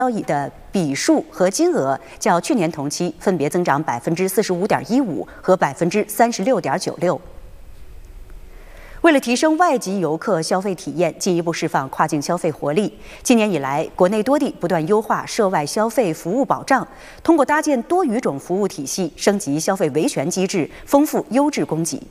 交易的笔数和金额较去年同期分别增长45.15%和36.96%。为了提升外籍游客消费体验，进一步释放跨境消费活力，今年以来，国内多地不断优化涉外消费服务保障，通过搭建多语种服务体系，升级消费维权机制，丰富优质供给。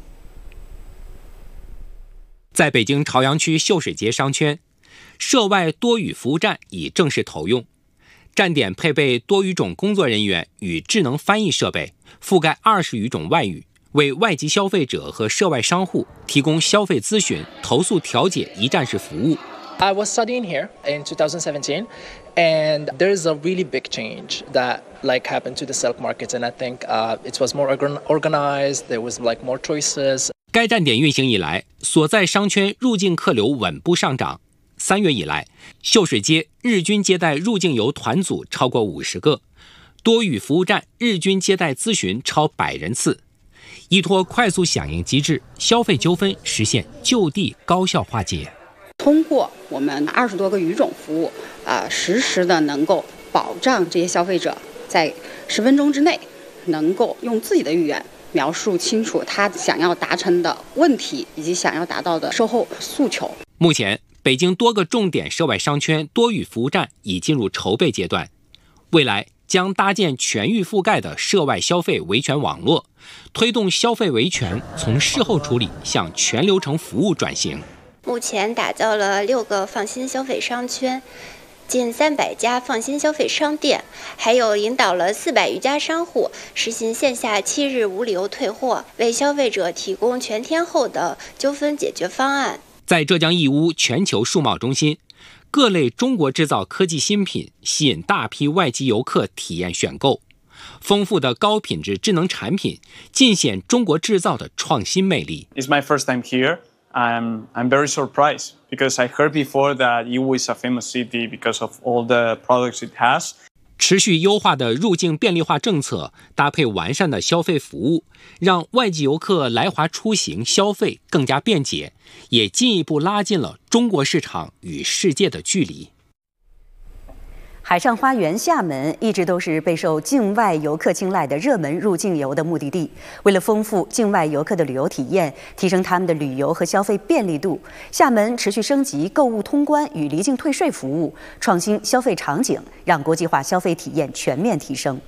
在北京朝阳区秀水街商圈，涉外多语服务站已正式投用，站点配备多语种工作人员与智能翻译设备，覆盖20余种外语。为外籍消费者和涉外商户提供消费咨询、投诉调解一站式服务。 I was studying here in 2017, and there is a really big change that happened to the silk market, and I think it was more organized. There was more choices. 该站点运行以来，所在商圈入境客流稳步上涨。3月以来，秀水街日均接待入境游团组超过50个，多语服务站日均接待咨询超100人次。依托快速响应机制，消费纠纷实现就地高效化解。 通过我们20多个语种服务，实时的能够保障这些消费者在10分钟之内，能够用自己的语言描述清楚他想要达成的问题以及想要达到的售后诉求。 目前，北京多个重点涉外商圈多语服务站已进入筹备阶段，未来将搭建全域覆盖的涉外消费维权网络，推动消费维权从事后处理向全流程服务转型。 目前打造了6个放心消费商圈，近300家放心消费商店，还有引导了400余家商户实行线下7日无理由退货，为消费者提供全天候的纠纷解决方案。 在浙江义乌全球数贸中心，各类中国制造科技新品吸引大批外籍游客体验选购，丰富的高品质智能产品尽显中国制造的创新魅力。 It's my first time here. I'm very surprised because I heard before that Yiwu is a famous city because of all the products it has. 持续优化的入境便利化政策，搭配完善的消费服务，让外籍游客来华出行消费更加便捷，也进一步拉近了中国市场与世界的距离。 海上花园厦门一直都是备受境外游客青睐的热门入境游的目的地。为了丰富境外游客的旅游体验，提升他们的旅游和消费便利度，厦门持续升级购物通关与离境退税服务，创新消费场景，让国际化消费体验全面提升。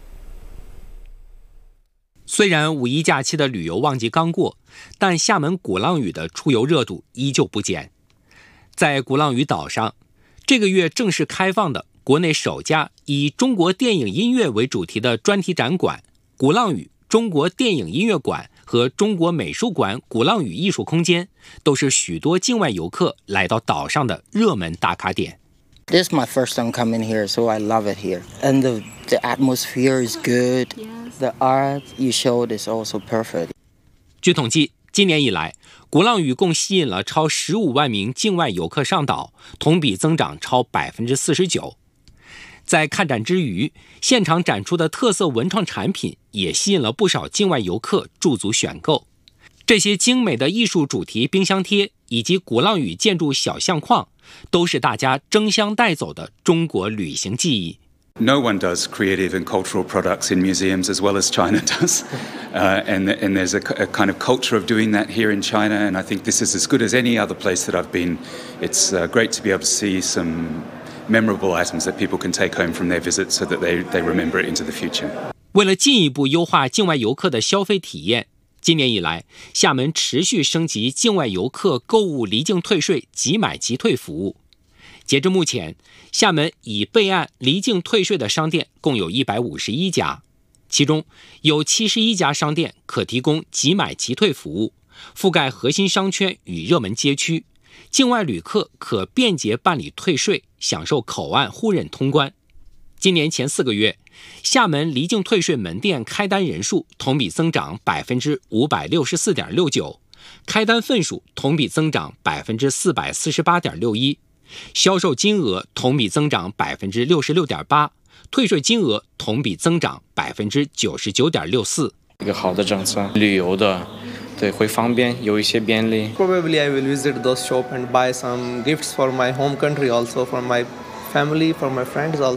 虽然5一假期的旅游旺季刚过，但厦门鼓浪屿的出游热度依旧不减。在鼓浪屿岛上，这个月正式开放的国内首家以中国电影音乐为主题的专题展馆——鼓浪屿中国电影音乐馆和中国美术馆鼓浪屿艺术空间，都是许多境外游客来到岛上的热门打卡点。 This is my first time coming here, so I love it here. And the atmosphere is good. The art you showed is also perfect. 据统计，今年以来，鼓浪屿共吸引了超15万名境外游客上岛，同比增长超49%。在看展之余，现场展出的特色文创产品也吸引了不少境外游客驻足选购。这些精美的艺术主题冰箱贴以及鼓浪屿建筑小相框，都是大家争相带走的中国旅行记忆。 No one does creative and cultural products in museums as well as China does. And there's a kind of culture of doing that here in China, and I think this is as good as any other place that I've been. It's great to be able to see some memorable items that people can take home from their visit so that they remember it into the future. 为了进一步优化境外游客的消费体验，今年以来，厦门持续升级境外游客购物离境退税即买即退服务。截至目前，厦门已备案离境退税的商店共有151家，其中有71家商店可提供即买即退服务，覆盖核心商圈与热门街区，境外旅客可便捷办理退税，享受口岸互认通关。今年前4个月，厦门离境退税门店开单人数同比增长564.69%，开单份数同比增长448.61%，销售金额同比增长66.8%，退税金额同比增长99.64%。 一个好的政策，旅游的，对，会方便，有一些便利。 Probably I will visit those shop and buy some gifts for my home country, also for my family, for my friends also.